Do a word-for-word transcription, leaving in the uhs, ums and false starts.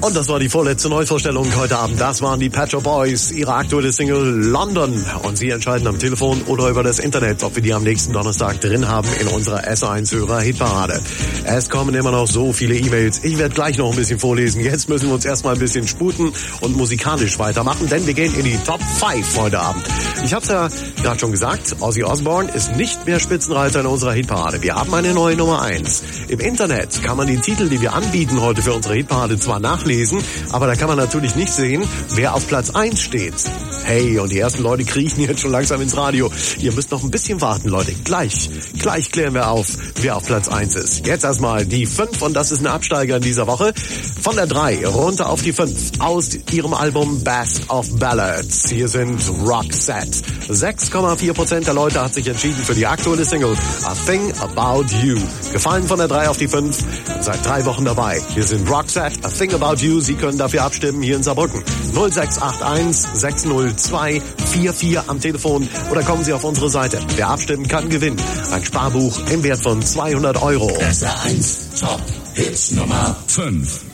Und das war die vorletzte Neuvorstellung heute Abend. Das waren die Pet Shop Boys, ihre aktuelle Single London. Und Sie entscheiden am Telefon oder über das Internet, ob wir die am nächsten Donnerstag drin haben in unserer S eins Hörer Hitparade. Es kommen immer noch so viele E-Mails. Ich werde gleich noch ein bisschen vorlesen. Jetzt müssen wir uns erstmal ein bisschen sputen und musikalisch weitermachen, denn wir gehen in die Top fünf heute Abend. Ich habe es ja gerade schon gesagt, Ozzy Osbourne ist nicht mehr Spitzenreiter in unserer Hitparade. Wir haben eine neue Nummer eins. Im Internet kann man die Titel, die wir anbieten heute für unsere Hitparade, zwar nachlesen, aber da kann man natürlich nicht sehen, wer auf Platz eins steht. Hey, und die ersten Leute kriechen jetzt schon langsam ins Radio. Ihr müsst noch ein bisschen warten, Leute. Gleich, gleich klären wir auf, wer auf Platz eins ist. Jetzt erstmal die fünf, und das ist ein Absteiger in dieser Woche. Von der drei runter auf die fünf aus ihrem Album Best of Ballads. Hier sind Roxette. sechs Komma vier Prozent der Leute hat sich entschieden für die aktuelle Single A Thing About You. Gefallen von der drei auf die fünf, seit drei Wochen dabei. Hier sind Roxette, A Thing About You. Sie können dafür abstimmen hier in Saarbrücken. null sechs acht eins sechs null zwei vier vier am Telefon oder kommen Sie auf unsere Seite. Wer abstimmen kann, gewinnen. Ein Sparbuch im Wert von zweihundert Euro. S eins Top Hits Nummer fünf.